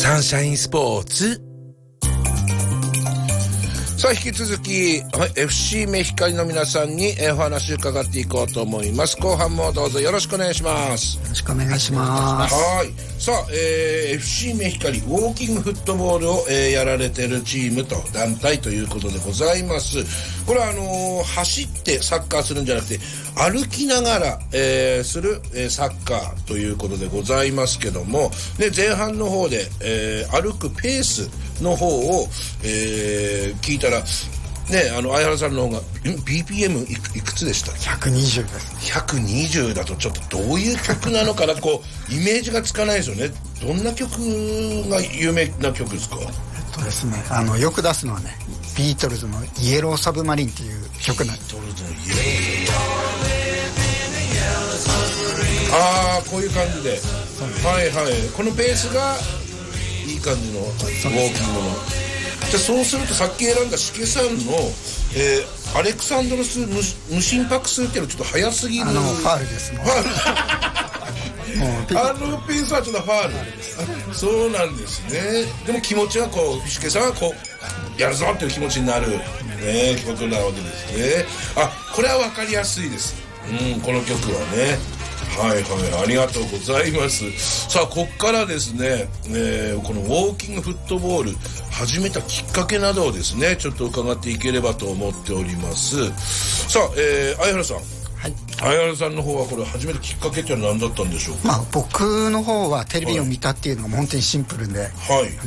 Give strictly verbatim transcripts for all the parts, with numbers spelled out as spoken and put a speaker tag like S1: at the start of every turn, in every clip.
S1: サンシャインスポーツ。さあ引き続き、はい、エフシー メヒカリの皆さんにお話を伺っていこうと思います。後半もどうぞよろしくお願いします。
S2: よろしくお願いします。
S1: はい。さあ、えー、エフシー メヒカリウォーキングフットボールを、えー、やられてるチームと団体ということでございます。これはあのー、走ってサッカーするんじゃなくて歩きながら、えー、する、えー、サッカーということでございますけども、ね、前半の方で、えー、歩くペースの方を、えー、聞いたらね、あの相原さんの方が ビーピーエム いく、いくつでした？
S2: ひゃくにじゅうです。
S1: ひゃくにじゅうだとちょっとどういう曲なのかなとこうイメージがつかないですよね。どんな曲が有名な曲ですか？
S2: えっとですね、あのよく出すのはね、ビートルズのイエローサブマリンっていう曲なんです。
S1: ビートルズのイエローああこういう感じで、はいはい、このベースがいい感じのウォーキングの。じゃあそうするとさっき選んだしけさんの、えー、アレクサンドロス無, 無心拍数っていうのはちょっと早すぎる。
S2: あのファールですもん。
S1: あのペースはちょっとファール。そうなんですね。でも気持ちはこうしけさんはこうやるぞっていう気持ちになる、ね、曲なわけですね。あこれは分かりやすいです、うん、この曲はね。はいはい、ありがとうございます。さあこっからですね、えー、このウォーキングフットボール始めたきっかけなどをですねちょっと伺っていければと思っております。さあ、えー、相原さん、はい、相原さんの方はこれ始めるきっかけっていうのは何だったんでしょうか？
S2: まあ僕の方はテレビを見たっていうのがもう本当にシンプルで、はい、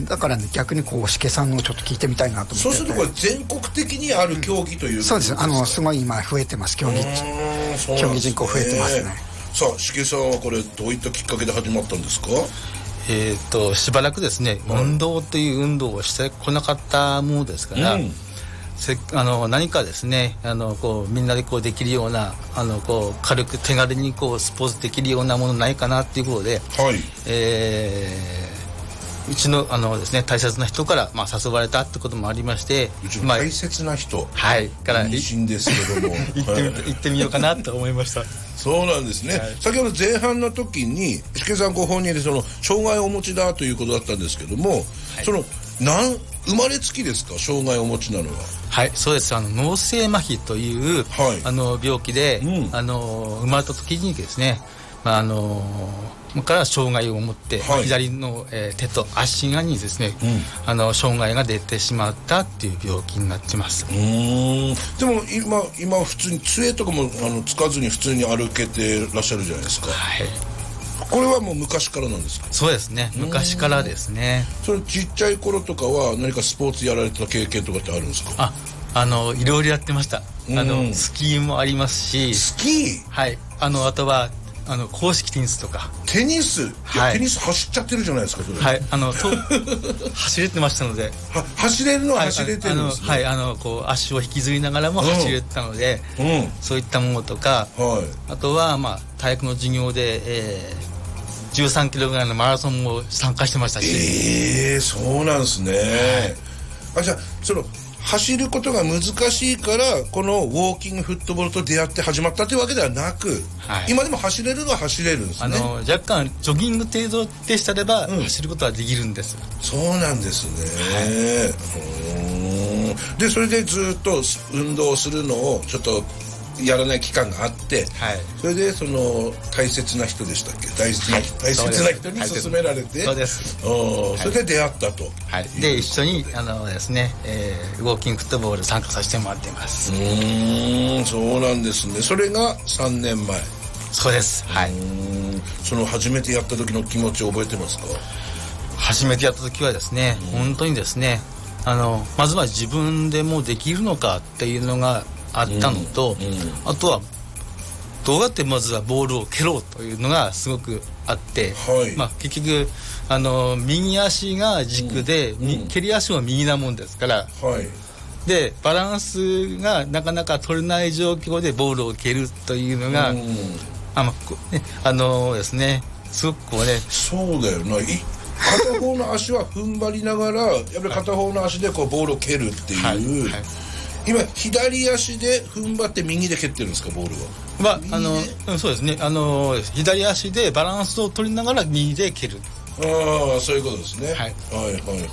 S2: だからね逆にこうしけさんのちょっと聞いてみたいなと思ってて。
S1: そうするとこれ全国的にある競技という、うん、
S2: そうです。あのすごい今増えてます。競技競技人口増えてますね。
S1: さあしけさんはこれどういったきっかけで始まったんですか？
S3: えー、としばらくですね、はい、運動という運動をしてこなかったものですから、うん、せあの何かですねあのこうみんなでこうできるようなあのこう軽く手軽にこうスポーツできるようなものないかなっていうことで、はいえー、うちの、あのですね、大切な人から、まあ、誘われたってこともありまして、
S1: うちの大切な人、
S3: まあ、はいから
S1: 妊娠ですけども
S3: 行ってみ、はい、行ってみようかなと思いました。
S1: そうなんですね、はい、先ほど前半の時にしけさんご本人でその障害をお持ちだということだったんですけども、はい、そのなん生まれつきですか？障害をお持ちなのは。はい
S3: そうです。あの脳性麻痺という、はい、あの病気で、うん、あの生まれた時にですね、まあ、あのから障害を持って、はい、左の、えー、手と足がにですね、うん、あの障害が出てしまったっていう病気になってます。
S1: うーんでも今今普通に杖とかもあのつかずに普通に歩けてらっしゃるじゃないですか。はいこれはもう昔からなんですか？
S3: そうですね昔からですね。
S1: それちっちゃい頃とかは何かスポーツやられてた経験とかってあるんですか？
S3: ああのいろいろやってました。あのスキーもありますし。
S1: スキー
S3: はいあのあとはあの公式テニスとか。
S1: テニス、はい、テニス走っちゃってるじゃないですかそれ。
S3: はいあのと走れてましたので
S1: は走れるのは走れてるんですね。
S3: はいあの、はい、あのこう足を引きずりながらも走れてたので、うんうん、そういったものとか、はい、あとはまあ体育の授業で、えーじゅうさんキロぐらいのマラソンも参加してましたし。
S1: えー、そうなんですね、はい、あじゃあその走ることが難しいからこのウォーキングフットボールと出会って始まったというわけではなく、はい、今でも走れるのは走れるんですね。
S3: あの若干ジョギング程度でしたれば、うん、走ることはできるんです。
S1: そうなんですね、はい、でそれでずっと運動するのをちょっとやらない期間があって、はい、それでその大切な人でしたっけ大切な、はい、大切な人に勧められて
S3: そうです、
S1: お、はい、それで出会ったと、
S3: はい、で一緒にあのですね、えー、ウォーキングフットボール参加させてもらっています。
S1: うーんそうなんですね。それがさんねんまえ。
S3: そうです、はい、
S1: うんその初めてやった時の気持ちを覚えてますか？
S3: 初めてやった時はですね、うん、本当にですねあのまずは自分でもできるのかっていうのがあったのと、うんうん、あとはどうやってまずはボールを蹴ろうというのがすごくあって、はいまあ、結局あの右足が軸で、うん、蹴り足も右なもんですから、はい、でバランスがなかなか取れない状況でボールを蹴るというのが、うんあまあね、あのですねすごくこうね
S1: そうだよな片方の足は踏ん張りながらやっぱり片方の足でこうボールを蹴るっていう、はいはい今左足で踏ん張って右で蹴ってるんですかボールは。
S3: まああのそうですねあの左足でバランスを取りながら右で蹴る。
S1: ああそういうことですね、はい、はいはいはいはい、はい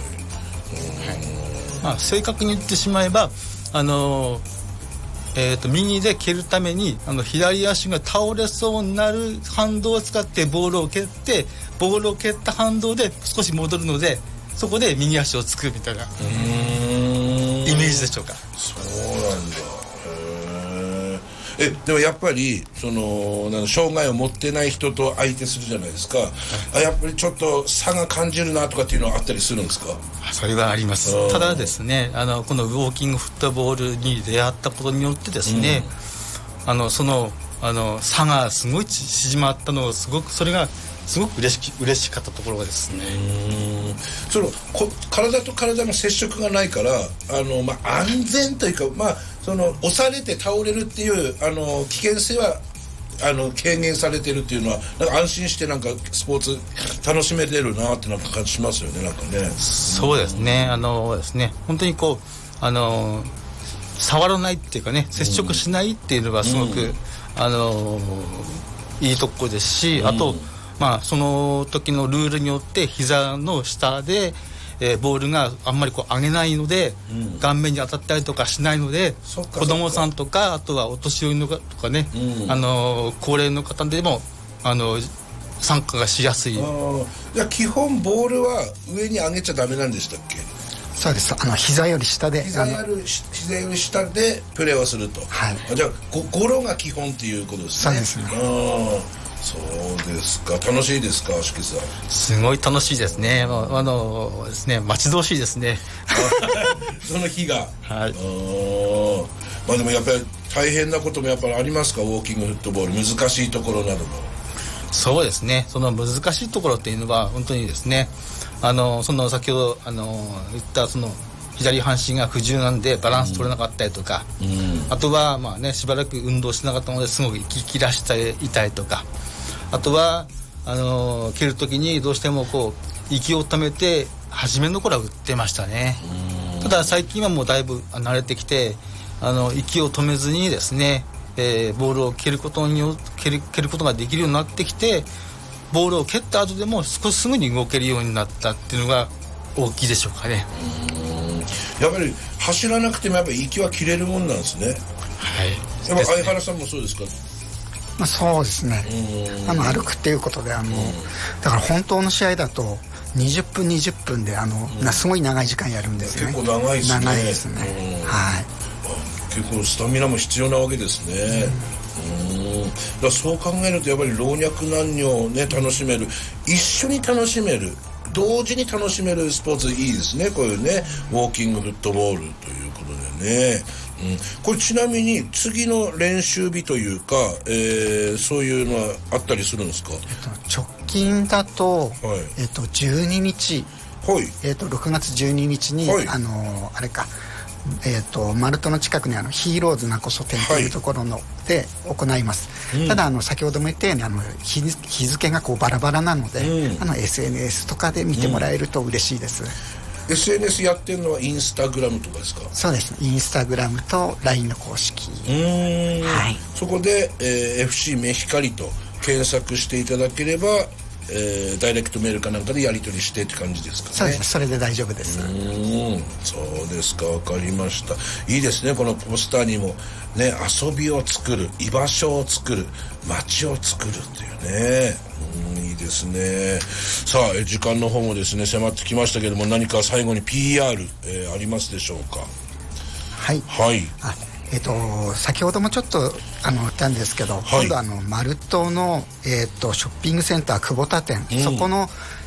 S3: まあ、正確に言ってしまえばあのーえー、と右で蹴るためにあの左足が倒れそうになる反動を使ってボールを蹴ってボールを蹴った反動で少し戻るのでそこで右足をつくみたいなイメージでしょうか。
S1: そうなんだ。へえでもやっぱりそのなん障害を持ってない人と相手するじゃないですか、はい、あやっぱりちょっと差が感じるなとかっていうのはあったりするんですか。
S3: それはあります。ただですねあのこのウォーキングフットボールに出会ったことによってですね、うん、あのそのあの差がすごい縮まったのをすごくそれがすごく嬉しき嬉しかったところがですね。
S1: うんそのこ体と体の接触がないからあの、まあ、安全というか、まあ、その押されて倒れるっていうあの危険性はあの軽減されてるっていうのはなんか安心してなんかスポーツ楽しめてるなってなんか感じしますよねなんかね。
S3: そうですねあのですね本当にこうあの触らないっていうかね接触しないっていうのがすごく、うん、あのいいとこですし、うん、あとまあその時のルールによって膝の下でえー、ボールがあんまりこう上げないので、うん、顔面に当たったりとかしないので子供さんとかあとはお年寄りのとかね、うん、あの高齢の方でもあの参加がしやすい。
S1: じゃあ基本ボールは上に上げちゃダメなんでしたっけ。
S2: そうですあの膝より下で
S1: 膝より膝より下でプレーをすると、はい、じゃあごゴロが基本っていうことですね。
S2: そうですね。
S1: あそうですか。楽しいですか、しきさん。
S3: すごい楽しいですね。あのですね、待ち遠しいですね。
S1: その日が。
S3: はい。
S1: あまあでもやっぱり大変なこともやっぱりありますか、ウォーキングフットボール難しいところなども。
S3: そうですね。その難しいところっていうのは本当にですね。あのその先ほどあの言ったその左半身が不自由なんでバランス取れなかったりとか、うん、あとはまあねしばらく運動しなかったのですごく息切らしていたりとか。あとはあの蹴るときにどうしてもこう息を止めて初めの頃は打ってましたね。ただ最近はもうだいぶ慣れてきてあの息を止めずにですね、えー、ボールを蹴ることによ蹴る、蹴ることができるようになってきてボールを蹴った後でも少しすぐに動けるようになったっていうのが大きいでしょうかね。
S1: うんやっぱり走らなくてもやっぱり息は切れるもんなんですね。
S3: はい。
S1: やっぱ相原さんもそうですか。
S2: まあ、そうですねあの歩くっていうことであのだから本当の試合だとにじゅっぷんにじゅっぷんであの、うん、すごい長い時間やるんですよね。
S1: 結構長いですね。
S2: 長いですね、はい、
S1: 結構スタミナも必要なわけですね。うんうんだからそう考えるとやっぱり老若男女をね楽しめる一緒に楽しめる同時に楽しめるスポーツいいですね。こういうねウォーキングフットボールということでね、うん、これちなみに次の練習日というか、えー、そういうのはあったりするんですか。
S2: えっと、直近だと、はいえっと、じゅうににち、
S1: はい
S2: えっと、ろくがつじゅうににちに、はい、あのあれかえー、とマルトの近くにあのヒーローズなこそ店というところの、はい、で行います、うん、ただあの先ほども言ったようにあの 日, 日付がこうバラバラなので、うん、あの エスエヌエス とかで見てもらえると嬉しいです、
S1: うん、エスエヌエス やってるのはインスタグラムとかですか。
S2: そうですねインスタグラムと ライン の公式
S1: うーん、はい、そこで、えー、エフシー メヒカリと検索していただければえー、ダイレクトメールかなんかでやり取りしてって感じですかね。
S2: そうですそれで大丈夫です。
S1: うんそうですか分かりました。いいですねこのポスターにもね遊びを作る居場所を作る街を作るっていうねうんいいですね。さあ時間の方もですね迫ってきましたけども何か最後に ピーアール、えー、ありますでしょうか。
S2: はい
S1: はい
S2: あえー、と先ほどもちょっとあの言ったんですけど、はい、今度あのマルトの、えー、とショッピングセンター久保田店、うん、そこの、